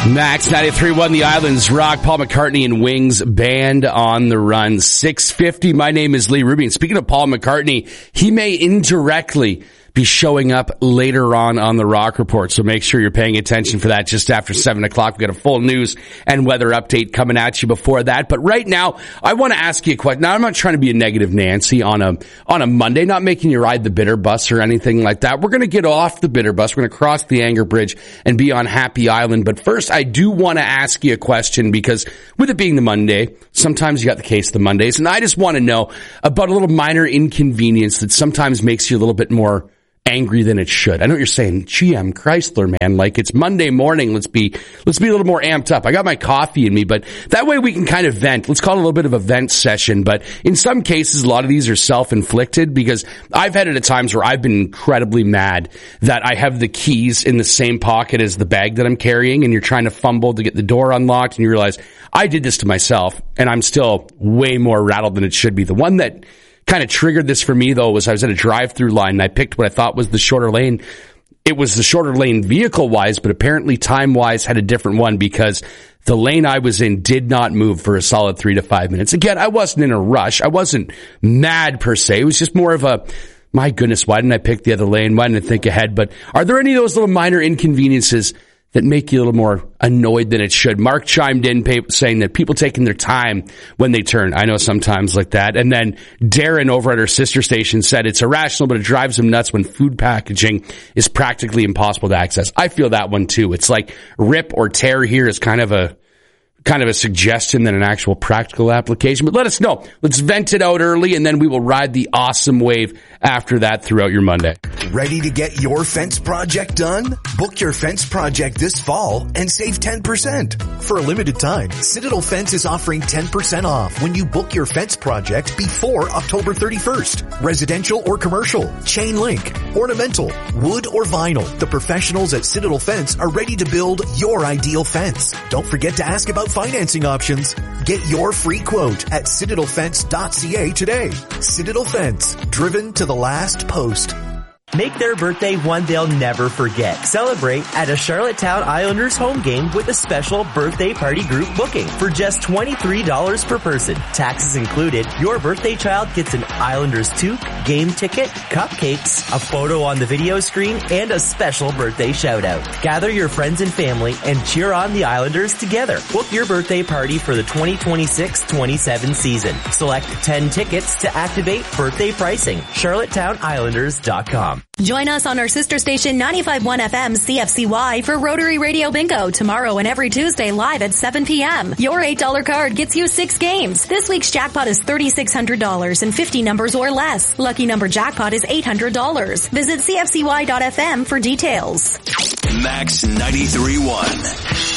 Max 93.1 The Islands Rock, Paul McCartney and Wings Band on the Run. 6:50. My name is Lee Rubin. Speaking of Paul McCartney, he may indirectly be showing up later on the Rock Report, so make sure you're paying attention for that just after 7 o'clock. We've got a full news and weather update coming at you before that. But right now, I want to ask you a question. Now, I'm not trying to be a negative Nancy on a Monday, not making you ride the bitter bus or anything like that. We're going to get off the bitter bus. We're going to cross the anger bridge and be on Happy Island. But first, I do want to ask you a question, because with it being the Monday, sometimes you got the case of the Mondays, and I just want to know about a little minor inconvenience that sometimes makes you a little bit more angry than it should. I know what you're saying, GM Chrysler, man, like it's Monday morning. Let's be a little more amped up. I got my coffee in me, but that way we can kind of vent. Let's call it a little bit of a vent session. But in some cases, a lot of these are self-inflicted, because I've had it at times where I've been incredibly mad that I have the keys in the same pocket as the bag that I'm carrying, and you're trying to fumble to get the door unlocked, and you realize I did this to myself, and I'm still way more rattled than it should be. The one that kind of triggered this for me, though, was I was at a drive-through line and I picked what I thought was the shorter lane. It was the shorter lane vehicle-wise, but apparently time-wise had a different one, because the lane I was in did not move for a solid 3 to 5 minutes. Again, I wasn't in a rush. I wasn't mad per se. It was just more of a, my goodness, why didn't I pick the other lane? Why didn't I think ahead? But are there any of those little minor inconveniences that make you a little more annoyed than it should? Mark chimed in saying that people taking their time when they turn. I know sometimes like that. And then Darren over at our sister station said it's irrational, but it drives him nuts when food packaging is practically impossible to access. I feel that one too. It's like rip or tear here is kind of a suggestion than an actual practical application. But let us know. Let's vent it out early, and then we will ride the awesome wave after that throughout your Monday. Ready to get your fence project done? Book your fence project this fall and save 10%. For a limited time, Citadel Fence is offering 10% off when you book your fence project before October 31st. Residential or commercial, chain link, ornamental, wood or vinyl. The professionals at Citadel Fence are ready to build your ideal fence. Don't forget to ask about financing options. Get your free quote at citadelfence.ca today. Citadel Fence, driven to the last post. Make their birthday one they'll never forget. Celebrate at a Charlottetown Islanders home game with a special birthday party group booking for just $23 per person. Taxes included. Your birthday child gets an Islanders toque, game ticket, cupcakes, a photo on the video screen, and a special birthday shout out. Gather your friends and family and cheer on the Islanders together. Book your birthday party for the 2026-27 season. Select 10 tickets to activate birthday pricing. CharlottetownIslanders.com. Join us on our sister station 95.1 FM CFCY for Rotary Radio Bingo tomorrow and every Tuesday live at 7 p.m. Your $8 card gets you 6 games. This week's jackpot is $3,600 and 50 numbers or less. Lucky number jackpot is $800. Visit CFCY.FM for details. Max 93.1.